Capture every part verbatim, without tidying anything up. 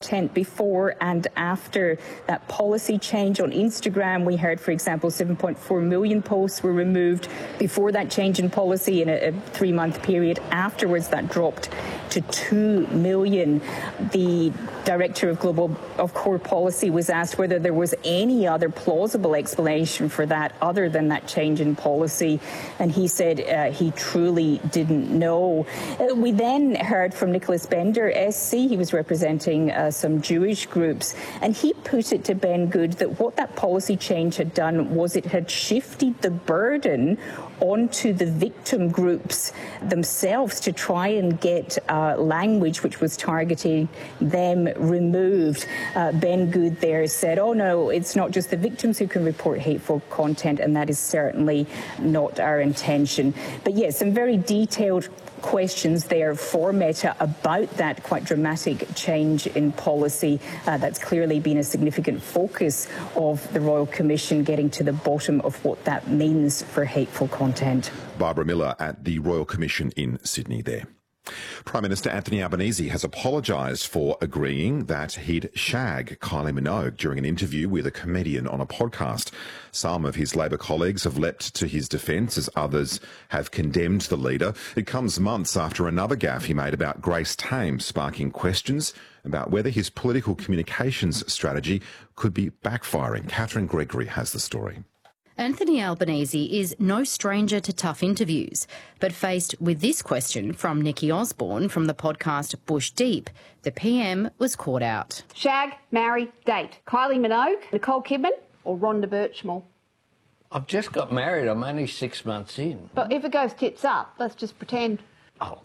content before and after that policy change on Instagram. We heard, for example, seven point four million posts were removed before that change in policy in a, a three-month period. Afterwards, that dropped to two million. The Director of Global of Core Policy was asked whether there was any other plausible explanation for that other than that change in policy, and he said uh, he truly didn't know. Uh, we then heard from Nicholas Bender, S C. He was representing uh, some Jewish groups, and he put it to Ben Good that what that policy change had done was it had shifted the burden onto the victim groups themselves to try and get uh, language which was targeting them removed. Uh, Ben Good there said, oh no, it's not just the victims who can report hateful content, and that is certainly not our intention. But yes, some very detailed questions there for Meta about that quite dramatic change in policy. Uh, that's clearly been a significant focus of the Royal Commission, getting to the bottom of what that means for hateful content. Barbara Miller at the Royal Commission in Sydney there. Prime Minister Anthony Albanese has apologised for agreeing that he'd shag Kylie Minogue during an interview with a comedian on a podcast. Some of his Labor colleagues have leapt to his defence as others have condemned the leader. It comes months after another gaffe he made about Grace Tame, sparking questions about whether his political communications strategy could be backfiring. Catherine Gregory has the story. Anthony Albanese is no stranger to tough interviews, but faced with this question from Nikki Osborne from the podcast Bush Deep, the P M was caught out. Shag, marry, date. Kylie Minogue, Nicole Kidman or Rhonda Birchmore? I've just got married. I'm only six months in. But if it goes tits up, let's just pretend. Oh,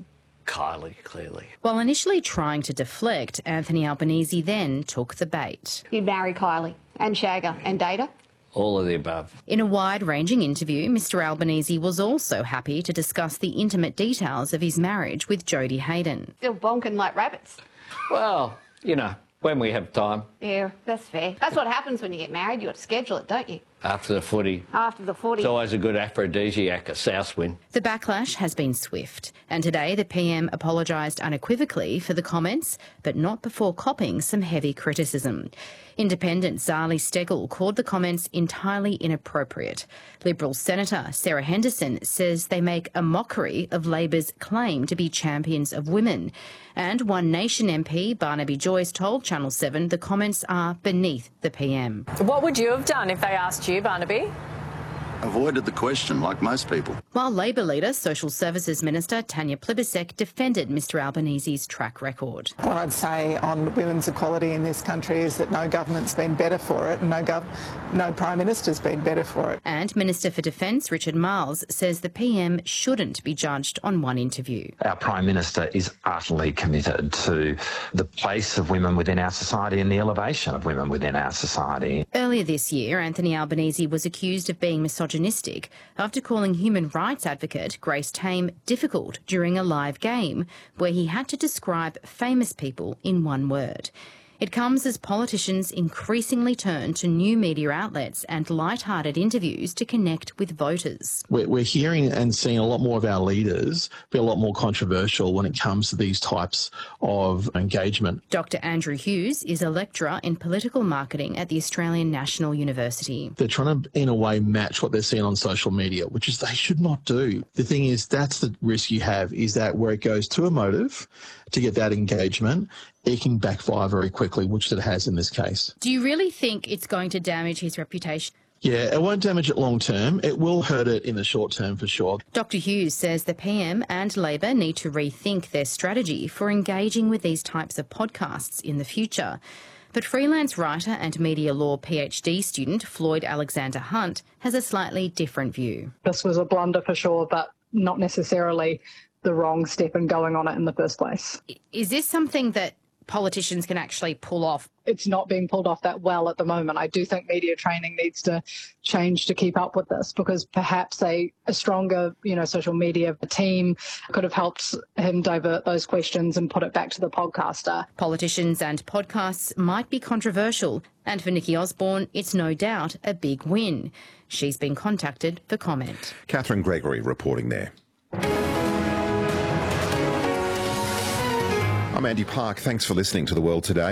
Kylie, clearly. While initially trying to deflect, Anthony Albanese then took the bait. You'd marry Kylie and shag her and date her? All of the above. In a wide-ranging interview, Mr Albanese was also happy to discuss the intimate details of his marriage with Jodie Hayden. Still bonking like rabbits. Well, you know, when we have time. Yeah, that's fair. That's what happens when you get married. You've got to schedule it, don't you? After the footy. After the footy. It's always a good aphrodisiac, a south wind. The backlash has been swift, and today the P M apologised unequivocally for the comments, but not before copping some heavy criticism. Independent Zali Steggall called the comments entirely inappropriate. Liberal Senator Sarah Henderson says they make a mockery of Labor's claim to be champions of women. And One Nation M P Barnaby Joyce told Channel seven the comments are beneath the P M. What would you have done if they asked you, Barnaby? Avoided the question, like most people. While Labor leader, Social Services Minister Tanya Plibersek defended Mr Albanese's track record. What I'd say on women's equality in this country is that no government's been better for it and no, gov- no Prime Minister's been better for it. And Minister for Defence Richard Marles says the P M shouldn't be judged on one interview. Our Prime Minister is utterly committed to the place of women within our society and the elevation of women within our society. Earlier this year, Anthony Albanese was accused of being misogynistic after calling human rights advocate Grace Tame difficult during a live game where he had to describe famous people in one word. It comes as politicians increasingly turn to new media outlets and light-hearted interviews to connect with voters. We're, we're hearing and seeing a lot more of our leaders be a lot more controversial when it comes to these types of engagement. Doctor Andrew Hughes is a lecturer in political marketing at the Australian National University. They're trying to, in a way, match what they're seeing on social media, which is they should not do. The thing is, that's the risk you have, is that where it goes to a motive to get that engagement, it can backfire very quickly, which it has in this case. Do you really think it's going to damage his reputation? Yeah, it won't damage it long term. It will hurt it in the short term for sure. Doctor Hughes says the P M and Labor need to rethink their strategy for engaging with these types of podcasts in the future. But freelance writer and media law PhD student Floyd Alexander Hunt has a slightly different view. This was a blunder for sure, but not necessarily the wrong step in going on it in the first place. Is this something that politicians can actually pull off? It's not being pulled off that well at the moment. I do think media training needs to change to keep up with this, because perhaps a, a stronger, you know, social media team could have helped him divert those questions and put it back to the podcaster. Politicians and podcasts might be controversial, and for Nikki Osborne, it's no doubt a big win. She's been contacted for comment. Catherine Gregory reporting there. I'm Andy Park. Thanks for listening to The World Today.